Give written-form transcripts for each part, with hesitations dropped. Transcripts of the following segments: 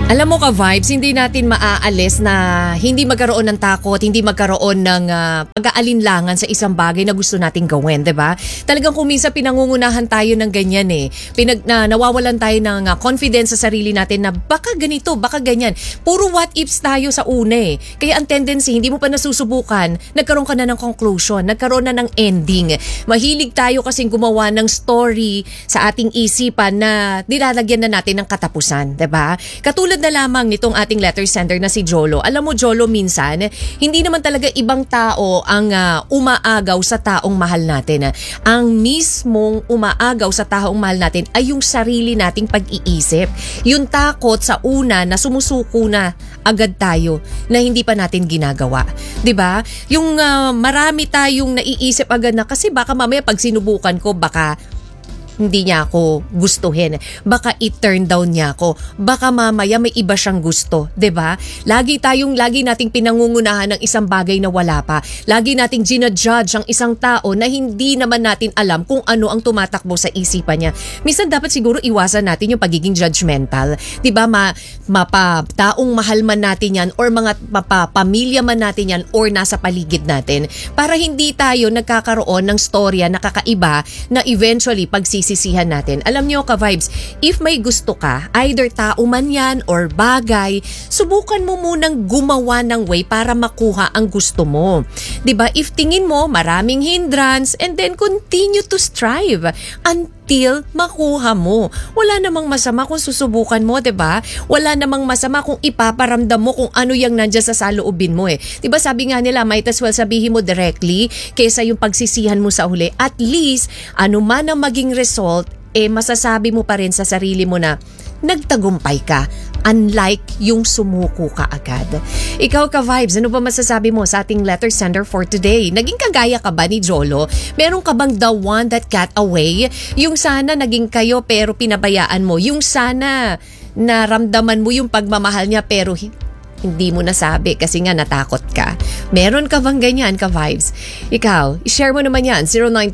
Alam mo ka vibes, hindi natin maaalis na hindi magkaroon ng takot, hindi magkaroon ng pag-aalinlangan sa isang bagay na gusto nating gawin, 'di ba? Talagang kung minsan pinangungunahan tayo ng ganyan nawawalan tayo ng confidence sa sarili natin na baka ganito, baka ganyan. Puro what ifs tayo sa una Kaya ang tendency, hindi mo pa nasusubukan, nagkaroon ka na ng conclusion, nagkaroon na ng ending. Mahilig tayo kasing gumawa ng story sa ating isipan na nilalagyan na natin ng katapusan, 'di ba? Katulad na lamang nitong ating letter sender na si Jolo. Alam mo Jolo, minsan hindi naman talaga ibang tao ang umaagaw sa taong mahal natin. Ang mismong umaagaw sa taong mahal natin ay yung sarili nating pag-iisip. Yung takot sa una na sumusuko na agad tayo na hindi pa natin ginagawa. 'Di ba? Yung marami tayong naiisip agad na kasi baka mamaya pag sinubukan ko baka hindi niya ako gustuhin. Baka i-turn down niya ako. Baka mamaya may iba siyang gusto. 'Di ba? Lagi nating pinangungunahan ng isang bagay na wala pa. Lagi nating ginajudge ang isang tao na hindi naman natin alam kung ano ang tumatakbo sa isipan niya. Minsan dapat siguro iwasan natin yung pagiging judgmental. 'Di ba? Taong mahal man natin yan or mga pamilya man natin yan or nasa paligid natin para hindi tayo nagkakaroon ng storya na kakaiba na eventually pagsisisihan natin. Alam niyo ka-vibes, if may gusto ka, either tao man yan or bagay, subukan mo munang gumawa ng way para makuha ang gusto mo. 'Di ba? If tingin mo maraming hindrance and then continue to strive until makuha mo. Wala namang masama kung susubukan mo, 'di ba? Wala namang masama kung ipaparamdam mo kung ano yung nandiyan sa saloobin mo 'Di ba sabi nga nila, might as well sabihin mo directly kaysa yung pagsisihan mo sa huli. At least, ano man ang maging result, masasabi mo pa rin sa sarili mo na nagtagumpay ka. Unlike yung sumuko ka agad. Ikaw ka-vibes, ano ba masasabi mo sa ating letter sender for today? Naging kagaya ka ba ni Jolo? Meron ka bang the one that got away? Yung sana naging kayo pero pinabayaan mo. Yung sana naramdaman mo yung pagmamahal niya pero hindi mo nasabi kasi nga natakot ka. Meron ka bang ganyan ka-vibes? Ikaw, i-share mo naman yan,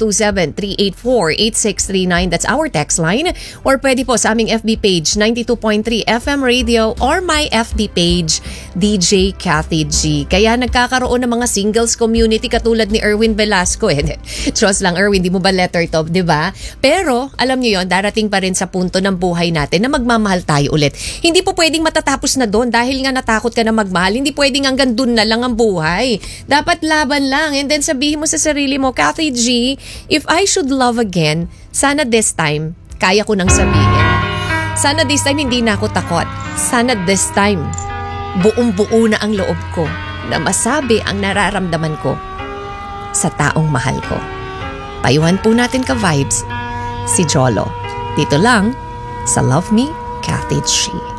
0927-384-8639. That's our text line. Or pwede po sa aming FB page, 92.3 FM Radio or my FB page, DJ Cathy G. Kaya nagkakaroon ng mga singles community katulad ni Erwin Velasco. Trust lang Erwin, di mo ba letter top, di ba? Pero, alam niyo yon, darating pa rin sa punto ng buhay natin na magmamahal tayo ulit. Hindi po pwedeng matatapos na doon dahil nga natakot ka na magmahal. Hindi pwedeng hanggang dun na lang ang buhay. Dapat laban lang. And then sabihin mo sa sarili mo, Cathy G, if I should love again, sana this time, kaya ko nang sabihin. Sana this time hindi na ako takot. Sana this time, buong-buo na ang loob ko na masabi ang nararamdaman ko sa taong mahal ko. Payuhan po natin ka-vibes si Jolo. Dito lang sa Love Me, Cathy G.